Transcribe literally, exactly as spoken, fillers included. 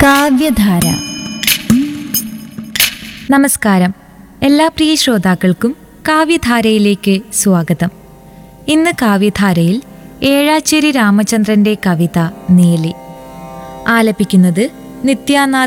കാവ്യധാര. നമസ്കാരം. എല്ലാ പ്രിയ ശ്രോതാക്കൾക്കും കാവ്യധാരയിലേക്ക് സ്വാഗതം. ഇന്ന് കാവ്യധാരയിൽ ഏഴാച്ചേരി രാമചന്ദ്രന്റെ കവിത നീലി ആലപിക്കുന്നത് നിത്യാനാഥ്